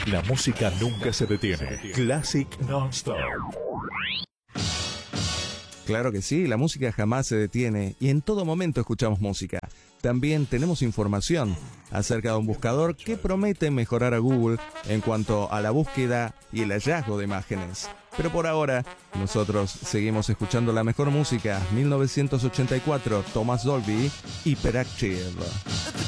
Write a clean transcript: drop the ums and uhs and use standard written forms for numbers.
La música nunca se detiene. Classic Non-Stop. Claro que sí, la música jamás se detiene y en todo momento escuchamos música. También tenemos información acerca de un buscador que promete mejorar a Google en cuanto a la búsqueda y el hallazgo de imágenes. Pero por ahora, nosotros seguimos escuchando la mejor música, 1984, Thomas Dolby, Hyperactive.